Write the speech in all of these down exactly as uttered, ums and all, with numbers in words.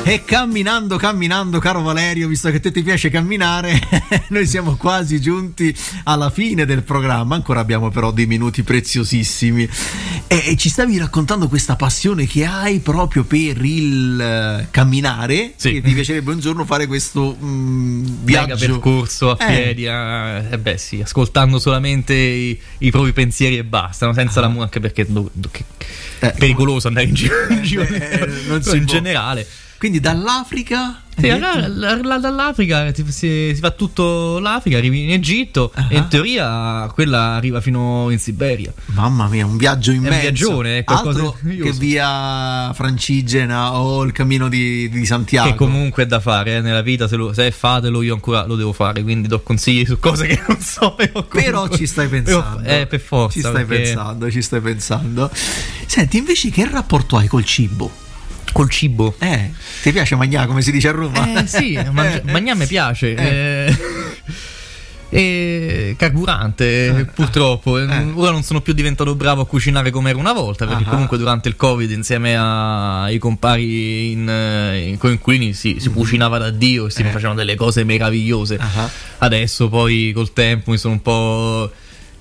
E camminando, camminando, caro Valerio, visto che a te ti piace camminare, noi siamo quasi giunti alla fine del programma. Ancora abbiamo però dei minuti preziosissimi. E, e ci stavi raccontando questa passione che hai proprio per il uh, camminare. Sì. Che ti piacerebbe un giorno fare questo um, viaggio. Mega percorso a eh. piedi. Eh, eh beh, sì, ascoltando solamente i, i propri pensieri e basta, no? Senza ah. la musica, anche perché do, do, che, eh, pericoloso andare in giro, in, giro eh, non in generale. Quindi dall'Africa? Sì, la, la, la, dall'Africa si, si fa tutto l'Africa, arrivi in Egitto uh-huh. e in teoria quella arriva fino in Siberia. Mamma mia, un viaggio immenso. È un viaggione, è altro che via Francigena o il cammino di, di Santiago. Che comunque è da fare eh, nella vita, se, lo, se fatelo io ancora lo devo fare, quindi do consigli su cose che non so. Però, però ci stai pensando. Eh, per forza. Ci stai perché... pensando, ci stai pensando. Senti, invece che rapporto hai col cibo? Col cibo? Eh, ti piace mangiare, come si dice a Roma? Eh sì, mangi- mangiare mi piace. Eh. Eh, e carburante, eh, purtroppo. Eh. Ora non sono più diventato bravo a cucinare come ero una volta, perché uh-huh. comunque durante il Covid, insieme ai compari in, in coinquilini, si, si cucinava da Dio e si eh. facevano delle cose meravigliose. Uh-huh. Adesso poi col tempo mi sono un po'...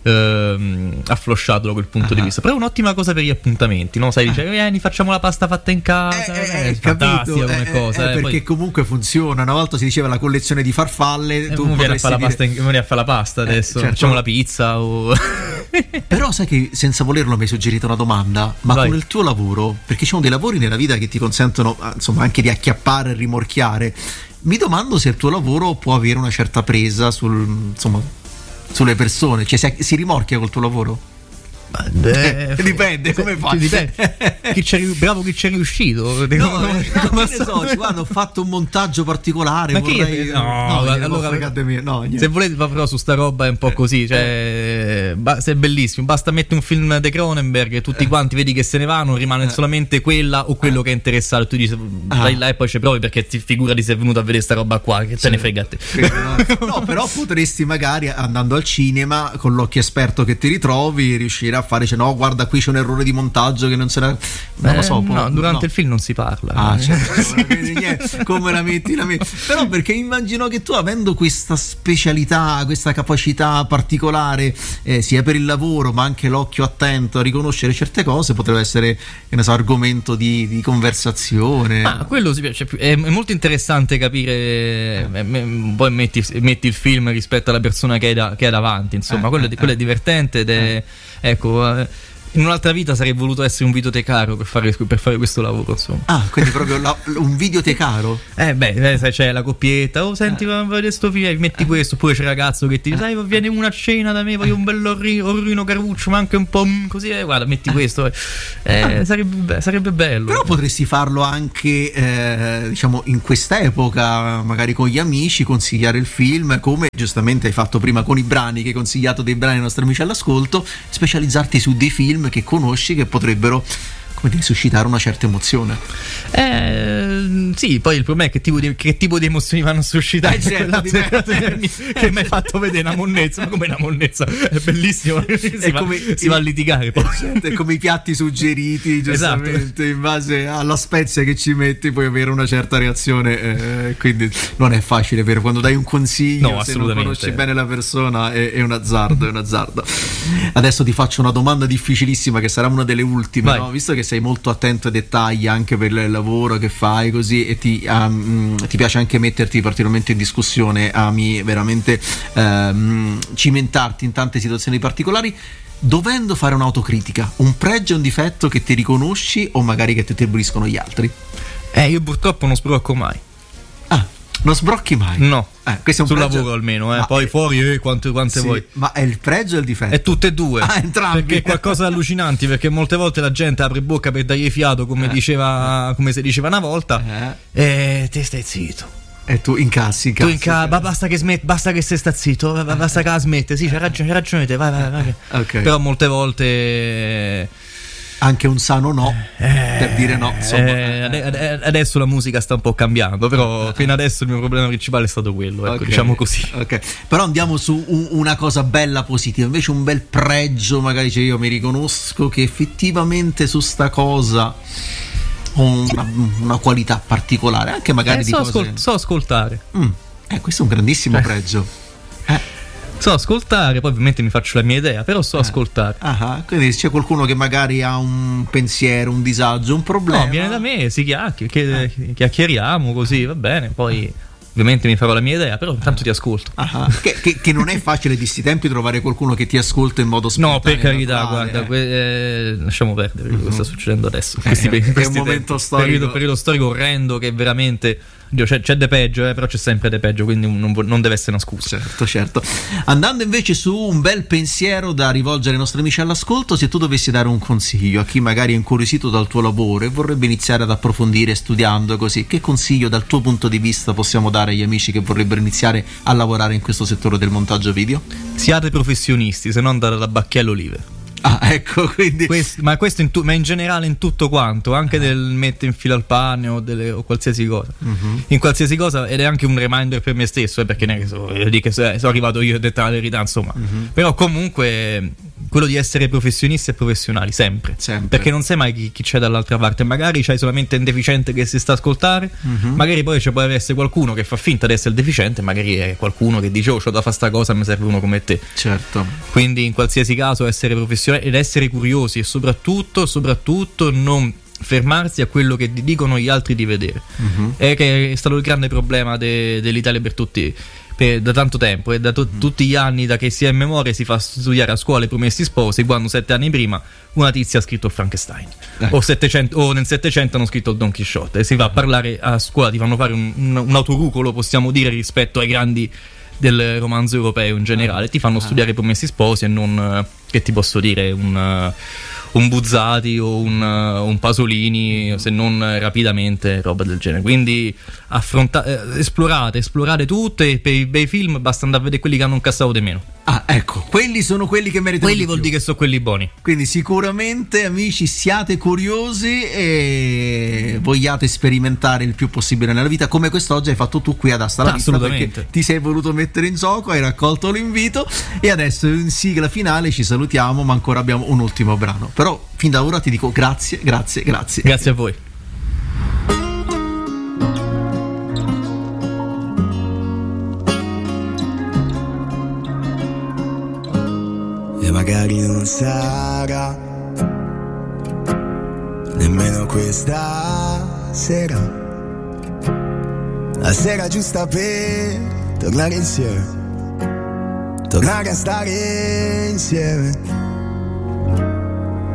Ehm, afflosciato da quel punto uh-huh. di vista, però è un'ottima cosa per gli appuntamenti, no? Sai, dice vieni facciamo la pasta fatta in casa, eh, eh, eh, fantastica come eh, cosa eh, eh, perché poi... comunque funziona. Una volta si diceva la collezione di farfalle, eh, tu vieni a fare la pasta, dire... in... vieni a fare la pasta adesso, eh, certo. Facciamo la pizza o... Però sai che senza volerlo mi hai suggerito una domanda, ma Vai. Con il tuo lavoro, perché ci sono dei lavori nella vita che ti consentono insomma anche di acchiappare e rimorchiare, mi domando se il tuo lavoro può avere una certa presa sul insomma sulle persone, cioè si, si rimorchia col tuo lavoro? Beh, eh, dipende, come fai? Dipende. Chi c'è, bravo chi c'è riuscito. No, come, come ne so, guarda, ho fatto un montaggio particolare. Ma vorrei, che, no, no, allora, no, se volete, però su sta roba è un po' così, cioè, ba- se è bellissimo, basta mettere un film di Cronenberg e tutti eh. quanti vedi che se ne vanno, rimane eh. solamente quella o quello eh. che è interessato. Tu dici, vai ah. là e poi ci provi, perché ti figurati sei venuto a vedere sta roba qua, che sì. te ne frega a te. No, però potresti magari andando al cinema con l'occhio esperto che ti ritrovi riuscire a fare, cioè no, guarda qui c'è un errore di montaggio che non se ne non eh, lo so, no, può, durante no. il film non si parla. Ah, certo. Come la metti, la metti. Però perché immagino che tu, avendo questa specialità, questa capacità particolare eh, sia per il lavoro ma anche l'occhio attento a riconoscere certe cose, potrebbe essere, che ne so, argomento di, di conversazione. Ah, quello si piace più. È, è molto interessante capire eh. poi metti, metti il film rispetto alla persona che hai, da, che hai davanti, insomma, eh, quello, eh, quello è divertente ed è eh. ecco, in un'altra vita sarei voluto essere un videotecario per fare, per fare questo lavoro, insomma. Ah, quindi proprio la, un videotecario? Eh beh, sai, c'è la coppietta, oh senti, eh. va a vedere sto film, metti questo, oppure c'è il ragazzo che ti dice, sai, viene una cena da me, voglio un bello orrino caruccio, ma anche un po' così, eh, guarda, metti questo, eh, sarebbe, sarebbe bello. Però potresti farlo anche, eh, diciamo, in quest'epoca, magari con gli amici, consigliare il film, come giustamente hai fatto prima con i brani, che hai consigliato dei brani ai nostri amici all'ascolto, specializzarti su dei film che conosci che potrebbero, come dire, suscitare una certa emozione. Eh, sì, poi il problema è che tipo di, che tipo di emozioni vanno a suscitare. Eh, certo, che, che mi hai fatto vedere una monnezza, ma come una monnezza? È bellissimo. Si, è va, come, si va a litigare poi. Certo, è come i piatti suggeriti, giustamente, esatto. In base alla spezia che ci metti puoi avere una certa reazione, eh, quindi non è facile, vero? Quando dai un consiglio, no, se non conosci bene la persona, è, è un azzardo, è un azzardo. Adesso ti faccio una domanda difficilissima, che sarà una delle ultime, no? Visto che sei molto attento ai dettagli anche per il lavoro che fai così, e ti, um, ti piace anche metterti particolarmente in discussione, ami veramente um, cimentarti in tante situazioni particolari, dovendo fare un'autocritica, un pregio e un difetto che ti riconosci o magari che ti attribuiscono gli altri? Eh, io purtroppo non sbrocco mai. Ah, non sbrocchi mai? No. Eh, questo è un sul pregio... lavoro almeno, eh. Ma poi è... fuori eh, quante, quante sì, vuoi. Ma è il pregio o il difetto? È tutte e due. Ah, entrambi. Perché è qualcosa di allucinanti, perché molte volte la gente apre bocca per dargli fiato, come eh. diceva, come si diceva una volta, eh. e te stai zitto. E tu incassi, incassi tu inca- ma basta che smet- basta che stai sta zitto, basta che la smette. Sì, c'hai ragione, c'hai ragione te, vai, vai, vai. Okay. Però molte volte anche un sano no, eh, per dire no, insomma. Eh, adesso la musica sta un po' cambiando, però fino adesso il mio problema principale è stato quello, ecco, okay, diciamo così. Ok, però andiamo su un, una cosa bella positiva, invece un bel pregio, magari, cioè io mi riconosco che effettivamente su sta cosa o una, una qualità particolare, anche magari eh, di so, cose... ascol- so ascoltare. Mm. Eh, questo è un grandissimo eh. pregio. Eh. So ascoltare, poi ovviamente mi faccio la mia idea, però so eh. ascoltare. Ah, quindi c'è qualcuno che magari ha un pensiero, un disagio, un problema. No, viene da me, si chiacchiera, che, chiacchieriamo così, va bene, poi ovviamente mi farò la mia idea, però intanto ti ascolto. Ah, che, che, che non è facile di sti tempi trovare qualcuno che ti ascolta in modo spontaneo. No, per carità, naturale, guarda, eh. que- eh, lasciamo perdere quello che sta succedendo adesso. Eh, Questi, è questi un momento tempi, storico. Periodo, periodo storico orrendo che veramente... Dio, c'è, c'è de peggio, eh, però c'è sempre de peggio, quindi non, non deve essere una scusa. Certo, certo. Andando invece su un bel pensiero da rivolgere ai nostri amici all'ascolto, se tu dovessi dare un consiglio a chi magari è incuriosito dal tuo lavoro e vorrebbe iniziare ad approfondire studiando così, che consiglio dal tuo punto di vista possiamo dare agli amici che vorrebbero iniziare a lavorare in questo settore del montaggio video? Siate professionisti, se no andate da Bacchiello Olive. Ah, ecco, quindi questo, ma questo in tu, ma in generale in tutto quanto, anche del mettere in fila al pane o, delle, o qualsiasi cosa, uh-huh. in qualsiasi cosa, ed è anche un reminder per me stesso, eh, perché non è che so, io dico che sono arrivato io e ho detto la verità, insomma, uh-huh. però comunque quello di essere professionisti e professionali sempre, sempre. Perché non sai mai chi, chi c'è dall'altra parte, magari c'hai solamente un deficiente che si sta a ascoltare, uh-huh. magari poi ci può essere qualcuno che fa finta di essere il deficiente, magari è qualcuno che dice oh c'ho da fare sta cosa, mi serve uno come te, certo. Quindi in qualsiasi caso essere professionali ed essere curiosi e soprattutto soprattutto non fermarsi a quello che ti dicono gli altri di vedere, uh-huh. è che è stato il grande problema de, dell'Italia per tutti per, da tanto tempo e da to- uh-huh. tutti gli anni da che si è in memoria si fa studiare a scuola i Promessi Sposi, quando sette anni prima una tizia ha scritto il Frankenstein eh. o, settecento, o nel Settecento hanno scritto il Don Chisciotte e si va a parlare a scuola, ti fanno fare un, un, un autorucolo, possiamo dire, rispetto ai grandi del romanzo europeo in generale, ti fanno studiare i Promessi Sposi e non, che ti posso dire, un, un Buzzati o un, un Pasolini, se non rapidamente roba del genere. Quindi affrontate, esplorate, esplorate tutto, e per i bei film basta andare a vedere quelli che hanno incassato di meno. Ah, ecco, quelli sono quelli che meritano. Quelli vuol dire che sono quelli buoni. Quindi sicuramente, amici, siate curiosi e vogliate sperimentare il più possibile nella vita, come quest'oggi hai fatto tu qui ad Asta la Vista, perché ti sei voluto mettere in gioco, hai raccolto l'invito e adesso in sigla finale ci salutiamo, ma ancora abbiamo un ultimo brano. Però fin da ora ti dico grazie, grazie, grazie. Grazie a voi. E magari non sarà nemmeno questa sera la sera giusta per tornare insieme, tornare a stare insieme.